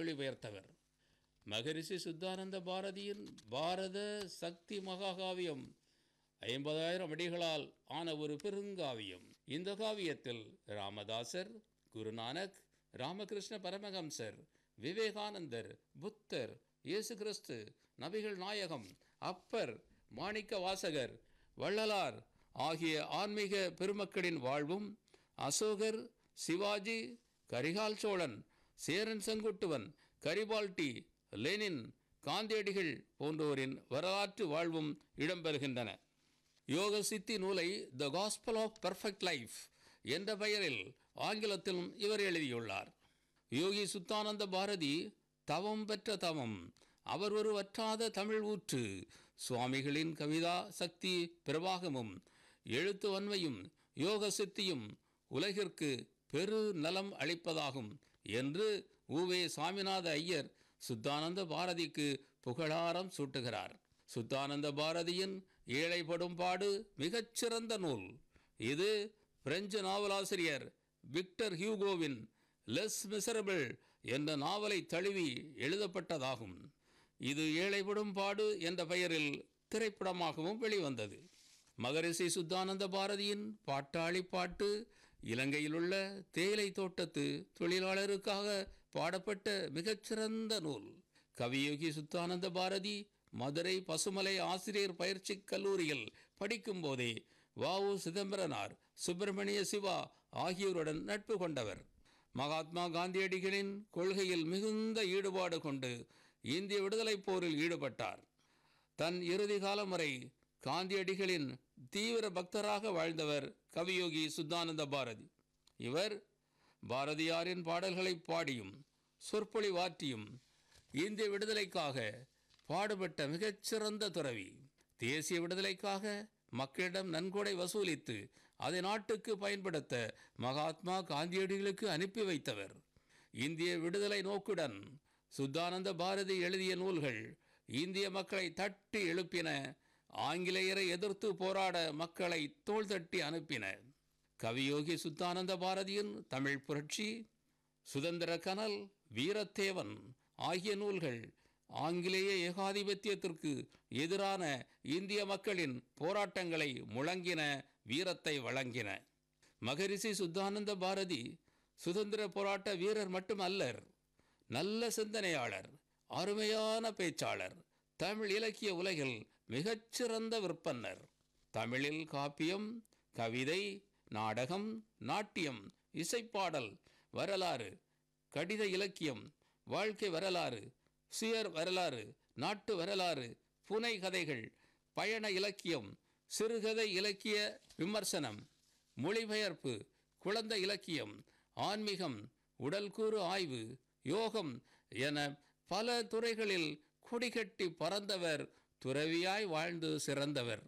மொழிபெயர்த்தவர். மகரிஷி சுத்தானந்த பாரதியின் பாரத சக்தி மகாகாவியம் 50,000 அடிகளால் ஆன ஒரு பெருங்காவியம். இந்த காவியத்தில் ராமதாசர், குருநானக், ராமகிருஷ்ண பரமஹம்சர், விவேகானந்தர், புத்தர், இயேசு கிறிஸ்து, நபிகள் நாயகம், அப்பர், மாணிக்க வாசகர், வள்ளலார் ஆகிய ஆன்மீக பெருமக்களின் வாழ்வும், அசோகர், சிவாஜி, கரிகால் சோழன், சேரன் செங்குட்டுவன், கரிபால்டி, லெனின், காந்தியடிகள் போன்றோரின் வரலாற்று வாழ்வும் இடம்பெறுகின்றன. யோக சித்தி நூலை the gospel of perfect life என்ற பெயரில் ஆங்கிலத்திலும் இவர் எழுதியுள்ளார். யோகி சுத்தானந்த பாரதி தவம் பெற்ற தவம், அவர் ஒரு வற்றாத தமிழ் ஊற்று. சுவாமிகளின் கவிதா சக்தி பிரவாகமும் எழுத்து வன்மையும் யோக சித்தியும் உலகிற்கு பெரு நலம் அளிப்பதாகும் என்று உவே சாமிநாத ஐயர் சுத்தானந்த பாரதிக்கு புகழாரம் சூட்டுகிறார். சுத்தானந்த பாரதியின் ஏழைப்படும் பாடு மிகச்சிறந்த நூல். இது பிரெஞ்சு நாவலாசிரியர் விக்டர் ஹியூகோவின் லெஸ் மிசரபிள் என்ற நாவலை தழுவி எழுதப்பட்டதாகும். இது ஏழைப்படும் பாடு என்ற பெயரில் திரைப்படமாகவும் வெளிவந்தது. மகரிஷி சுத்தானந்த பாரதியின் பாட்டாளி பாட்டு இலங்கையில் உள்ள தேயிலை தோட்டத்து தொழிலாளருக்காக பாடப்பட்ட மிகச்சிறந்த நூல். கவியோகி சுத்தானந்த பாரதி மதுரை பசுமலை ஆசிரியர் பயிற்சி கல்லூரியில் படிக்கும் போதே வ.உ. சிதம்பரனார், சுப்பிரமணிய சிவா ஆகியோருடன் நட்பு கொண்டவர். மகாத்மா காந்தியடிகளின் கொள்கையில் மிகுந்த ஈடுபாடு கொண்டு இந்திய விடுதலைப் போரில் ஈடுபட்டார். தன் இறுதி காலம் வரை காந்தியடிகளின் தீவிர பக்தராக வாழ்ந்தவர் கவியோகி சுத்தானந்த பாரதி. இவர் பாரதியாரின் பாடல்களை பாடியும் சொற்பொழிவாற்றியும் இந்திய விடுதலைக்காக பாடுபட்ட மிகச்சிறந்த துறவி. தேசிய விடுதலைக்காக மக்களிடம் நன்கொடை வசூலித்து அதை நாட்டுக்கு பயன்படுத்த மகாத்மா காந்தியடிகளுக்கு அனுப்பி வைத்தவர். இந்திய விடுதலை நோக்குடன் சுத்தானந்த பாரதி எழுதிய நூல்கள் இந்திய மக்களை தட்டி எழுப்பின. ஆங்கிலேயரை எதிர்த்து போராட மக்களை தோள் தட்டி அனுப்பின. கவியோகி சுத்தானந்த பாரதியின் தமிழ் புரட்சி, சுதந்திர கனல், வீரத்தேவன் ஆகிய நூல்கள் ஆங்கிலேய ஏகாதிபத்தியத்திற்கு எதிரான இந்திய மக்களின் போராட்டங்களை முழங்கின, வீரத்தை வழங்கின. மகரிஷி சுத்தானந்த பாரதி சுதந்திர போராட்ட வீரர் மட்டுமல்லர், நல்ல சிந்தனையாளர், அருமையான பேச்சாளர், தமிழ் இலக்கிய உலகில் மிகச்சிறந்த விற்பன்னர். தமிழில் காப்பியம், கவிதை, நாடகம், நாட்டியம், இசைப்பாடல், வரலாறு, கடித இலக்கியம், வாழ்க்கை வரலாறு, சுயர் வரலாறு, நாட்டு வரலாறு, புனை கதைகள், பயண இலக்கியம், சிறுகதை இலக்கிய விமர்சனம், மொழிபெயர்ப்பு, குழந்தை இலக்கியம், ஆன்மீகம், உடல்கூறு ஆய்வு, யோகம் என பல துறைகளில் கொடிகட்டி பறந்தவர், துறவியாய் வாழ்ந்து சிறந்தவர்.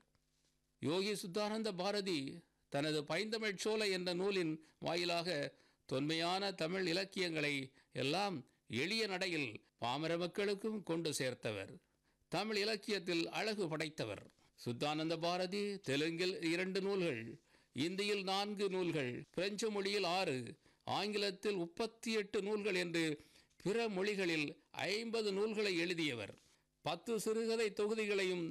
யோகி சுத்தானந்த பாரதி தனது பைந்தமிழ் சோலை என்ற நூலின் வாயிலாக தொன்மையான தமிழ் இலக்கியங்களை எல்லாம் எளிய நடையில் பாமர மக்களுக்கும் கொண்டு சேர்த்தவர். தமிழ் இலக்கியத்தில் அழகு படைத்தவர். சுத்தானந்த பாரதி தெலுங்கில் 2 நூல்கள், இந்தியில் 4 நூல்கள், பிரெஞ்சு மொழியில் 6, ஆங்கிலத்தில் 38 நூல்கள் என்று பிற மொழிகளில் 50 நூல்களை எழுதியவர். 10 சிறுகதை தொகுதிகளையும்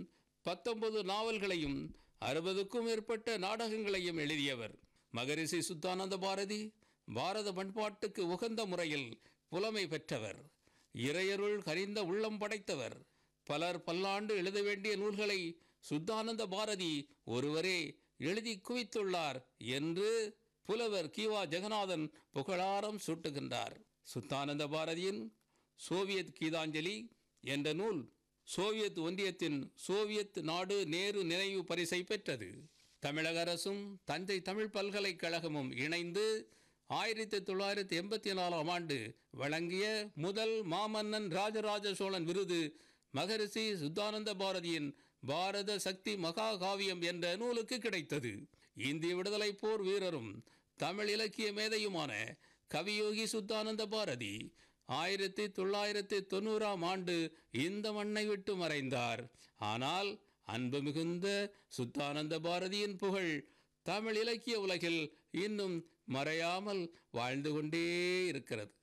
19 நாவல்களையும் 60க்கும் மேற்பட்ட நாடகங்களையும் எழுதியவர். மகரிஷி சுத்தானந்த பாரதி பாரத பண்பாட்டுக்கு உகந்த முறையில் புலமை பெற்றவர். இறையருள் கனிந்த உள்ளம் படைத்தவர். பலர் பல்லாண்டு எழுத வேண்டிய நூல்களை சுத்தானந்த பாரதி ஒருவரே எழுதி குவித்துள்ளார் என்று புலவர் கி.வா. ஜெகநாதன் புகழாரம் சூட்டுகின்றார். சுத்தானந்த பாரதியின் சோவியத் கீதாஞ்சலி என்ற நூல் சோவியத் ஒன்றியத்தின் சோவியத் நாடு நேரு நினைவு பரிசை பெற்றது. தமிழக அரசும் தஞ்சை தமிழ் பல்கலைக்கழகமும் இணைந்து 1984ஆம் ஆண்டு வழங்கிய முதல் மாமன்னன் ராஜராஜ சோழன் விருது மகரிஷி சுத்தானந்த பாரதியின் பாரத சக்தி மகாகாவியம் என்ற நூலுக்கு கிடைத்தது. இந்திய விடுதலை போர் வீரரும் தமிழ் இலக்கிய மேதையுமான கவியோகி சுத்தானந்த பாரதி 1990ஆம் ஆண்டு இந்த மண்ணை விட்டு மறைந்தார். ஆனால் அன்பு மிகுந்த சுத்தானந்த பாரதியின் புகழ் தமிழ் இலக்கிய உலகில் இன்னும் மறையாமல் வாழ்ந்து கொண்டே இருக்கிறது.